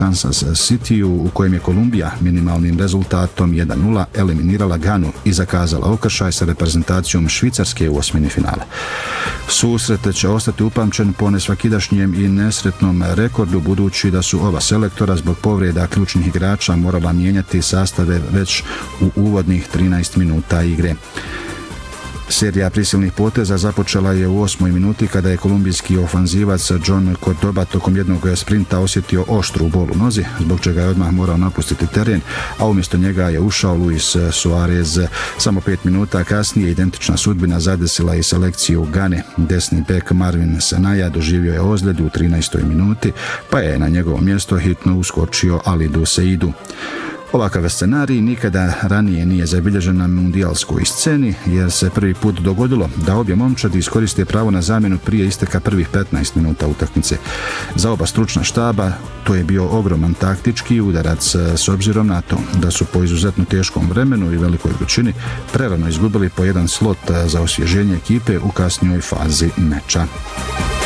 Kansas City u kojem je Kolumbija minimalnim rezultatom 1-0 eliminirala Ganu i zakazala okršaj sa reprezentacijom Švicarske u osmini finale. Susret će ostati upamćen po nesvakidašnjem i nesretnom rekordu, budući da su oba selektora zbog povreda ključnih igrača morala mijenjati sastave već u uvodnih 13 minuta igre. Serija prisilnih poteza započela je u 8. minuti kada je kolumbijski ofanzivac John Cordoba tokom jednog sprinta osjetio oštru bol u nozi, zbog čega je odmah morao napustiti teren, a umjesto njega je ušao Luis Suarez. Samo 5 minuta kasnije identična sudbina zadesila i selekciju Gane. Desni bek Marvin Sanaya doživio je ozljedu u 13. minuti, pa je na njegovo mjesto hitno uskočio Alidu Seidu. Ovakav scenarij nikada ranije nije zabilježen na mundijalskoj sceni, jer se prvi put dogodilo da obje momčadi iskoriste pravo na zamjenu prije isteka prvih 15 minuta utakmice. Za oba stručna štaba to je bio ogroman taktički udarac, s obzirom na to da su po izuzetno teškom vremenu i velikoj vrućini prerano izgubili po jedan slot za osvježenje ekipe u kasnijoj fazi meča.